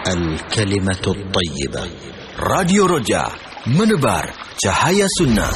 Al-Kalimatul Thayyibah. Radio Roja, menebar cahaya sunnah.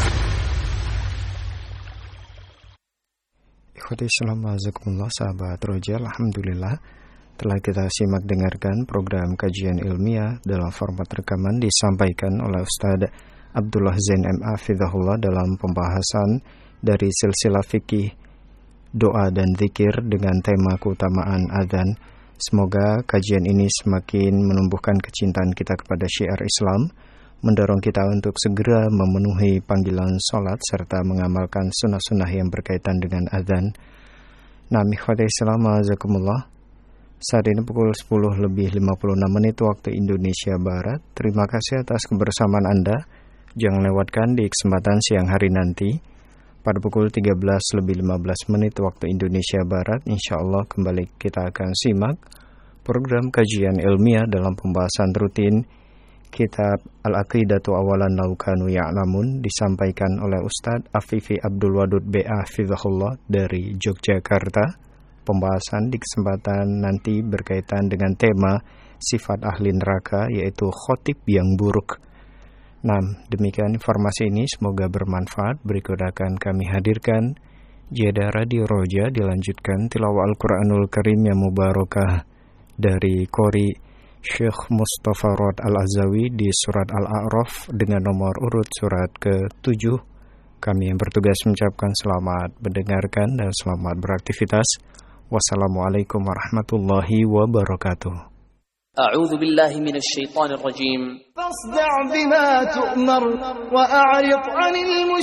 Ikhwati Islam azakumullah, sahabat Roja, alhamdulillah telah kita simak dengarkan program kajian ilmiah dalam format rekaman disampaikan oleh Ustaz Abdullah Zain M.A. Hafizahullah dalam pembahasan dari silsilah fikih doa dan zikir dengan tema keutamaan adzan. Semoga kajian ini semakin menumbuhkan kecintaan kita kepada syiar Islam, mendorong kita untuk segera memenuhi panggilan sholat serta mengamalkan sunnah-sunnah yang berkaitan dengan adzan. Nah, ikhwati Islam azakumullah, saat ini pukul 10:56 waktu Indonesia Barat. Terima kasih atas kebersamaan Anda. Jangan lewatkan di kesempatan siang hari nanti pada pukul 13:15 waktu Indonesia Barat. Insya Allah kembali kita akan simak program kajian ilmiah dalam pembahasan rutin kitab Al-Aqidatu Awalan Law Kanu Ya'lamun, disampaikan oleh Ustadz Afifi Abdul Wadud B.A. Hafizahullah dari Yogyakarta. Pembahasan di kesempatan nanti berkaitan dengan tema sifat ahli neraka, yaitu khotib yang buruk. Nah, demikian informasi ini, semoga bermanfaat. Berikut akan kami hadirkan jeda Radio Roja, dilanjutkan tilawah Al-Quranul Karim yang mubarakah dari Qori Syekh Mustafa Rod Al-Azawi di surat Al-A'raf dengan nomor urut surat ke-7. Kami yang bertugas mengucapkan selamat mendengarkan dan selamat beraktivitas. Wassalamualaikum warahmatullahi wabarakatuh. أعوذ بالله من الشيطان الرجيم فاصدع بما تؤمر وأعرض عن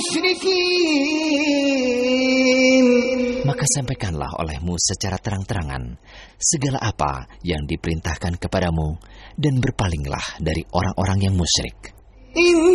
المشركين. Maka sampaikanlah olehmu secara terang-terangan segala apa yang diperintahkan kepadamu dan berpalinglah dari orang-orang yang musyrik.